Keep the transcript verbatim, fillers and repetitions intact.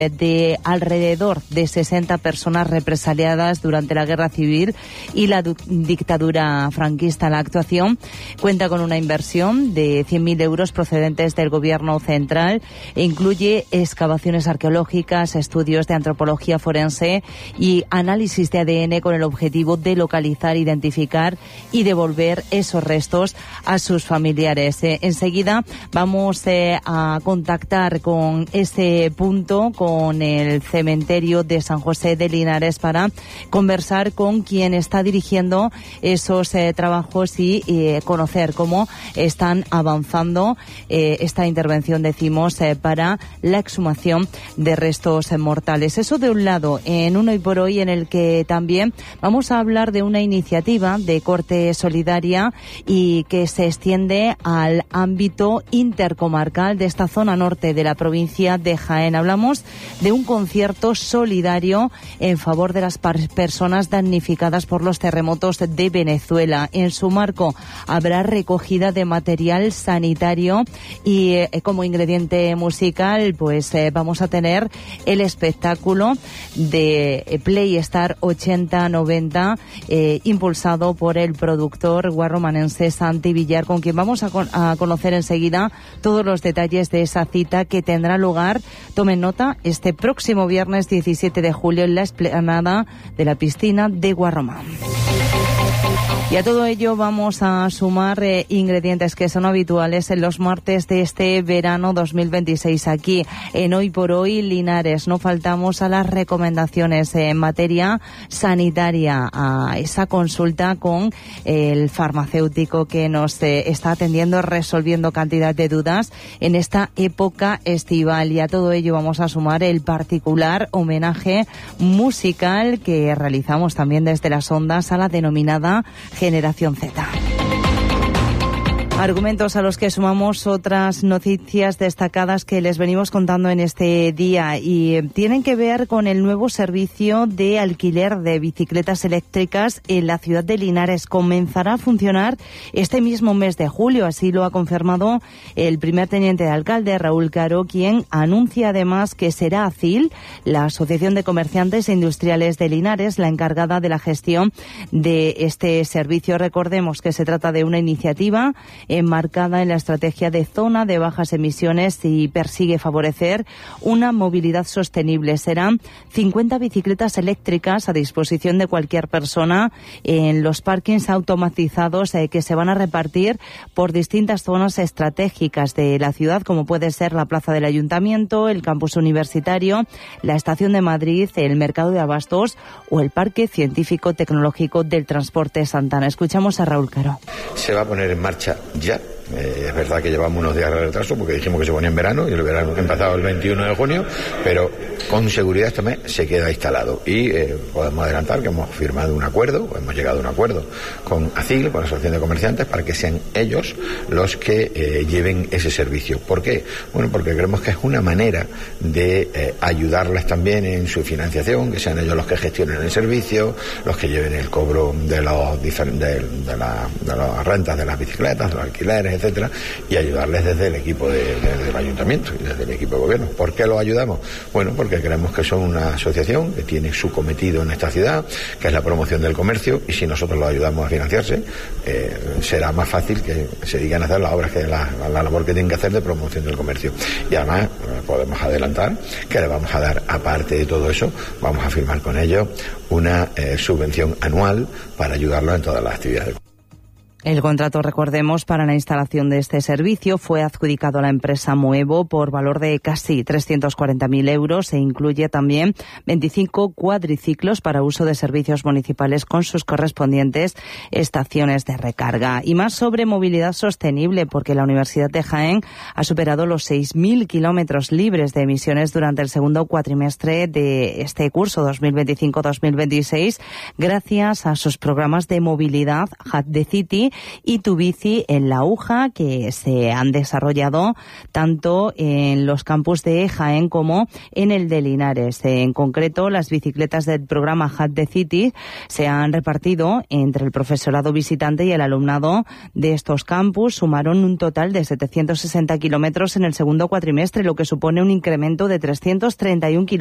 de alrededor de sesenta personas represaliadas durante la Guerra Civil y la dictadura franquista. La actuación cuenta con una inversión de cien mil euros procedentes del Gobierno central e incluye excavaciones arqueológicas, estudios de antropología forense y análisis de A D N con el objetivo de localizar, identificar y devolver esos restos a sus familiares. Eh, enseguida vamos eh, a contactar con ese punto, con con el cementerio de San José de Linares, para conversar con quien está dirigiendo esos eh, trabajos y eh, conocer cómo están avanzando eh, esta intervención, decimos, eh, para la exhumación de restos eh, mortales. Eso de un lado, en un Hoy por Hoy en el que también vamos a hablar de una iniciativa de corte solidaria y que se extiende al ámbito intercomarcal de esta zona norte de la provincia de Jaén. Hablamos de un concierto solidario en favor de las personas damnificadas por los terremotos de Venezuela. En su marco habrá recogida de material sanitario y eh, como ingrediente musical pues eh, vamos a tener el espectáculo de Playstar ochenta noventa eh, impulsado por el productor guarromanense Santi Villar, con quien vamos a, con a conocer enseguida todos los detalles de esa cita que tendrá lugar, tomen nota, este próximo viernes diecisiete de julio en la explanada de la piscina de Guarromán. Y a todo ello vamos a sumar eh, ingredientes que son habituales en los martes de este verano dos mil veintiséis aquí en Hoy por Hoy Linares. No faltamos a las recomendaciones en materia sanitaria, a esa consulta con el farmacéutico que nos eh, está atendiendo, resolviendo cantidad de dudas en esta época estival. Y a todo ello vamos a sumar el particular homenaje musical que realizamos también desde las ondas a la denominada Generación Z. Argumentos a los que sumamos otras noticias destacadas que les venimos contando en este día y tienen que ver con el nuevo servicio de alquiler de bicicletas eléctricas en la ciudad de Linares. Comenzará a funcionar este mismo mes de julio, así lo ha confirmado el primer teniente de alcalde, Raúl Caro, quien anuncia además que será ACIL, la Asociación de Comerciantes e Industriales de Linares, la encargada de la gestión de este servicio. Recordemos que se trata de una iniciativa enmarcada en la estrategia de zona de bajas emisiones y persigue favorecer una movilidad sostenible. Serán cincuenta bicicletas eléctricas a disposición de cualquier persona en los parkings automatizados eh, que se van a repartir por distintas zonas estratégicas de la ciudad, como puede ser la plaza del Ayuntamiento, el campus universitario, la estación de Madrid, el mercado de abastos o el parque científico-tecnológico del transporte Santana. Escuchamos a Raúl Caro. Se va a poner en marcha ya. Eh, es verdad que llevamos unos días de retraso porque dijimos que se ponía en verano y el verano empezado el veintiuno de junio, pero con seguridad este mes se queda instalado y eh, podemos adelantar que hemos firmado un acuerdo, o hemos llegado a un acuerdo con ACIL, con la Asociación de Comerciantes, para que sean ellos los que eh, lleven ese servicio. ¿Por qué? Bueno, porque creemos que es una manera de eh, ayudarles también en su financiación, que sean ellos los que gestionen el servicio, los que lleven el cobro de, los de, de, la, de las rentas de las bicicletas, de los alquileres, etcétera, y ayudarles desde el equipo de, desde el ayuntamiento y desde el equipo de gobierno. ¿Por qué los ayudamos? Bueno, porque creemos que son una asociación que tiene su cometido en esta ciudad, que es la promoción del comercio, y si nosotros los ayudamos a financiarse, eh, será más fácil que se digan a hacer las obras, que la, la labor que tienen que hacer de promoción del comercio. Y además eh, podemos adelantar que le vamos a dar, aparte de todo eso, vamos a firmar con ellos una eh, subvención anual para ayudarlos en todas las actividades. El contrato, recordemos, para la instalación de este servicio fue adjudicado a la empresa Moevo por valor de casi trescientos cuarenta mil euros e incluye también veinticinco cuadriciclos para uso de servicios municipales con sus correspondientes estaciones de recarga. Y más sobre movilidad sostenible, porque la Universidad de Jaén ha superado los seis mil kilómetros libres de emisiones durante el segundo cuatrimestre de este curso dos mil veinticinco dos mil veintiséis gracias a sus programas de movilidad H A D de City City y Tu Bici en La Aguja, que se han desarrollado tanto en los campus de Jaén como en el de Linares. En concreto, las bicicletas del programa Hat the City se han repartido entre el profesorado visitante y el alumnado de estos campus. Sumaron un total de setecientos sesenta kilómetros en el segundo cuatrimestre, lo que supone un incremento de trescientos treinta y un kilómetros